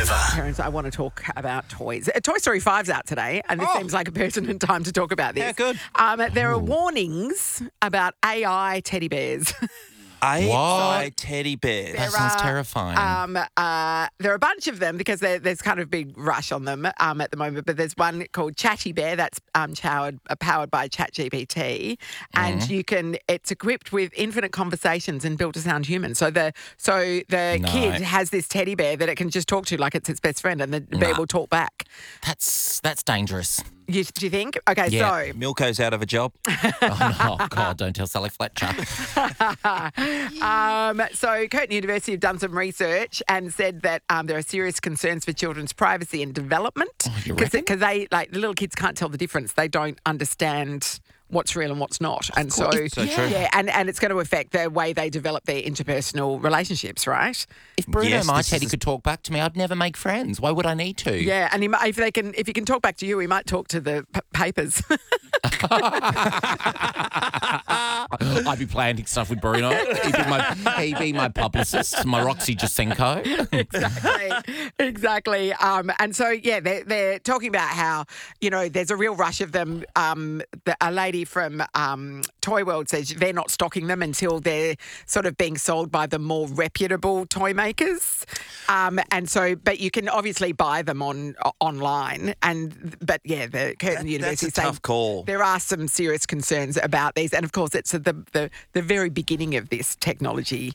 over. Parents, I want to talk about toys. Toy Story 5's out today, and this seems like a pertinent time to talk about this. Yeah, good. There are warnings about AI teddy bears. AI teddy bears. That sounds terrifying. There are a bunch of them because there's kind of a big rush on them at the moment. But there's one called Chatty Bear that's powered by ChatGPT, and it's equipped with infinite conversations and built to sound human. So the kid has this teddy bear that it can just talk to like it's its best friend, and the bear will talk back. That's dangerous. Do you think? Okay, Yeah. so Milko's out of a job. Oh, no, God, don't tell Sally Fletcher. So Curtin University have done some research and said that there are serious concerns for children's privacy and development you reckon? because the little kids can't tell the difference. They don't understand what's real and what's not, and so true. yeah, and it's going to affect the way they develop their interpersonal relationships, right? If Bruno, Yes, my this teddy, is- could talk back to me, I'd never make friends. Why would I need to? Yeah, and if he can talk back to you, he might talk to the papers. I'd be planting stuff with Bruno. He'd be my publicist, my Roxy Jacenko. Exactly. And so, yeah, they're talking about how, there's a real rush of them. A lady from Toy World says they're not stocking them until they're sort of being sold by the more reputable toy makers. But you can obviously buy them online. The Curtin University That's a saying tough call. there are some serious concerns about these. And of course, it's the very beginning of this technology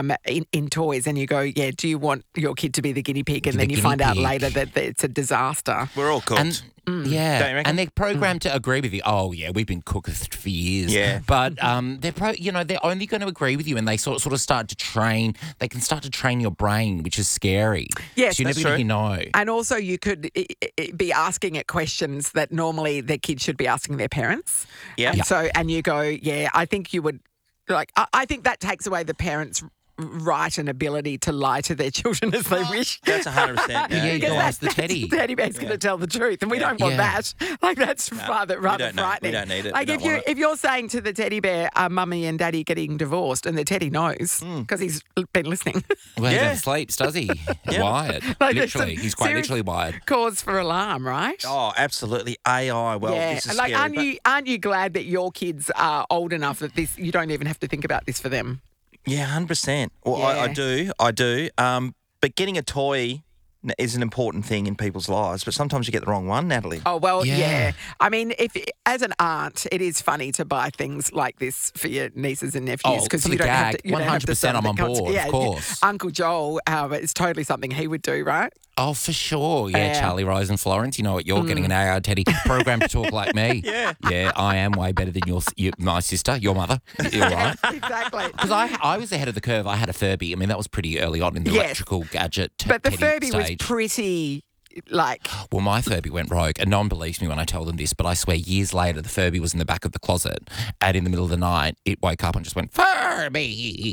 in toys. And you go, yeah, do you want your kid to be the guinea pig? And then you find out later that it's a disaster. We're all cooked. Yeah, Don't you reckon? and they're programmed to agree with you. Oh, yeah, we've been cooked for years. Yeah. But they're only going to agree with you, and they sort of start to train. They can start to train your brain, which is scary. Yes, so you're that's never going true. to know. And also you could be asking it questions that normally their kids should be asking their parents. Yeah. And you go, yeah, I think you would, I think that takes away the parents' right and ability to lie to their children as they wish. That's 100%. Yeah, you Because go ask the teddy. The teddy bear's going to tell the truth, and we don't want Yeah. that. That's rather don't know. frightening. We don't need it. Like We don't want it. if you're saying to the teddy bear, "Mummy and Daddy getting divorced," and the teddy knows because he's been listening. Well, he Yeah. never sleeps, does he? Wired. Like, there's Literally. some He's quite serious literally wired. Cause for alarm, right? Oh, absolutely. AI. Well, this is like scary. aren't you glad that your kids are old enough that you don't even have to think about this for them? Yeah, 100%. Well, Yeah. I do. But getting a toy is an important thing in people's lives, but sometimes you get the wrong one, Natalie. Oh, well, Yeah. yeah. I mean, as an aunt, it is funny to buy things like this for your nieces and nephews Oh, for you the don't have gag. to. You don't have to 100% I'm on board, of course. Uncle Joel, it's totally something he would do, right? Oh, for sure. Yeah, Yeah. Charlie Rose and Florence, you know what? You're getting an AI teddy programmed to talk like me. Yeah, I am way better than my sister, your mother. You're right. Exactly. Because I was ahead of the curve. I had a Furby. I mean, that was pretty early on in the Yes. electrical gadget But the teddy Furby was stage. pretty, Well, my Furby went rogue, and no one believes me when I tell them this, but I swear years later, the Furby was in the back of the closet, and in the middle of the night, it woke up and just went, Furby!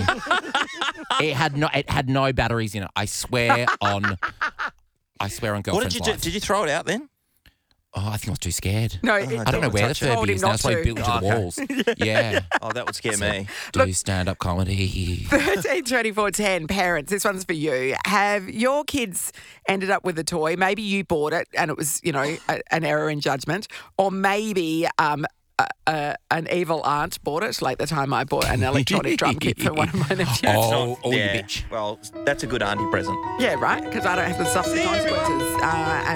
It had no batteries in it. I swear on What girlfriend's did you do? life. Did you throw it out then? Oh, I think I was too scared. No, I don't know where the touch it. Told Furby him is now. not That's why to. it built into the walls. Yeah. Oh, that would scare me. Do stand-up comedy. 13, 24, 10, parents, this one's for you. Have your kids ended up with a toy? Maybe you bought it and it was, an error in judgment. Or maybe an evil aunt bought it, like the time I bought an electronic drum kit for one of my nephews. Oh, you Yeah. bitch. Well, that's a good auntie present. Yeah, right? Because I don't have to suffer the consequences.